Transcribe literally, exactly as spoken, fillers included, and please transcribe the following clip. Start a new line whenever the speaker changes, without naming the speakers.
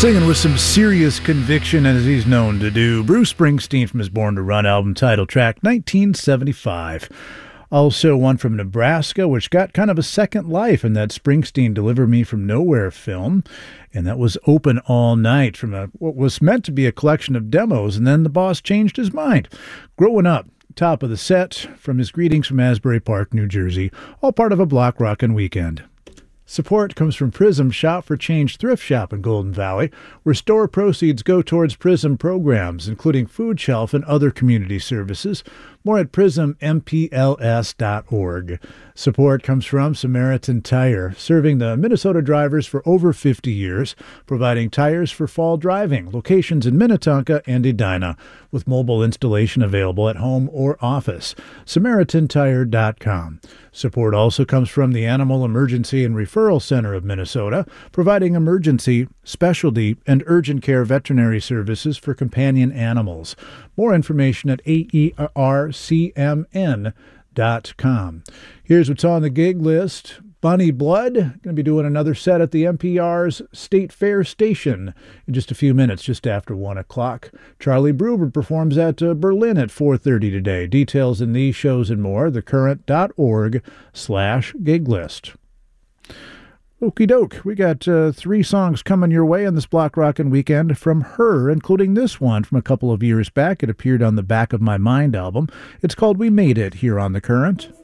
Singing with some serious conviction, as he's known to do. Bruce Springsteen from his Born to Run album, title track, nineteen seventy-five. Also one from Nebraska, which got kind of a second life in that Springsteen Deliver Me From Nowhere film. And that was Open All Night from a, what was meant to be a collection of demos, and then the boss changed his mind. Growing Up, top of the set from his Greetings from Asbury Park, New Jersey, all part of a block rockin' weekend. Support comes from Prism Shop for Change Thrift Shop in Golden Valley, where store proceeds go towards Prism programs, including food shelf and other community services. More at prism m p l s dot org. Support comes from Samaritan Tire, serving the Minnesota drivers for over fifty years, providing tires for fall driving. Locations in Minnetonka and Edina, with mobile installation available at home or office. samaritan tire dot com. Support also comes from the Animal Emergency and Referral Center of Minnesota, providing emergency, specialty, and urgent care veterinary services for companion animals. More information at a e r c m n dot com. Here's what's on the gig list. Bonnie Blood, going to be doing another set at the N P R's State Fair Station in just a few minutes, just after one o'clock. Charlie Bruber performs at uh, Berlin at four thirty today. Details in these shows and more, thecurrent.org slash gig list. Okie doke, we got uh, three songs coming your way on this block rockin' weekend from her, including this one from a couple of years back. It appeared on the Back of My Mind album. It's called We Made It here on The Current.